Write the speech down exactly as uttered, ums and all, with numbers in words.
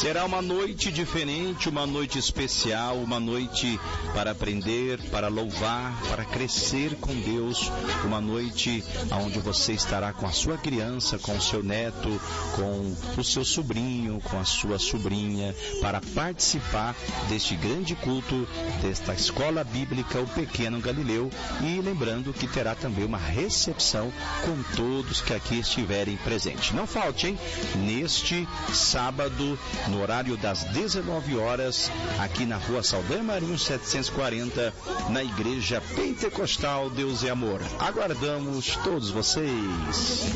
Será uma noite diferente, uma noite especial, uma noite para aprender, para louvar, para crescer com Deus, uma noite onde você estará com a sua criança, com o seu neto, com o seu sobrinho, com a sua sobrinha, para participar deste grande culto, desta escola bíblica, o Pequeno Galileu, e lembrando que terá também uma recepção com todos que aqui estiverem presentes. Não falte, hein? Neste sábado, no horário das dezenove horas, aqui na rua Saldanha Marinho setecentos e quarenta, na Igreja Pentecostal Deus é Amor. Aguardamos todos vocês.